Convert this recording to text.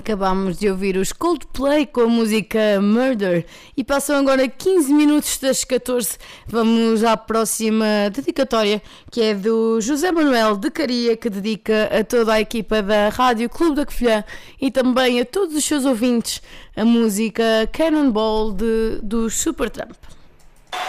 Acabámos de ouvir os Coldplay com a música Murder e passam agora 15 minutos das 14. Vamos à próxima dedicatória, que é do José Manuel de Caria, que dedica a toda a equipa da Rádio Clube da Covilhã e também a todos os seus ouvintes a música Cannonball dos Supertramp.